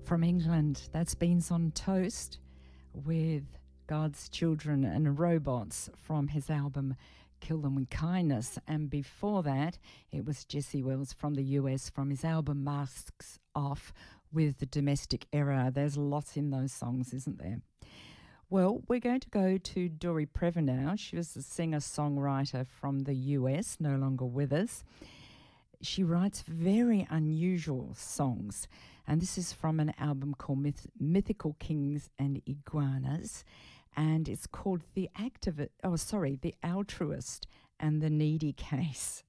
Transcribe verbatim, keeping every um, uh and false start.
From England, that's Beans on Toast with God's Children and Robots from his album Kill Them With Kindness. And before that, it was Jesse Wells from the U S from his album Masks Off with The Domestic Error. There's lots in those songs, isn't there? Well, we're going to go to Dori Previn now. She was a singer-songwriter from the U S, no longer with us. She writes very unusual songs, and this is from an album called Myth- Mythical Kings and Iguanas, and it's called The Activist, oh, sorry, The Altruist and the Needy Case.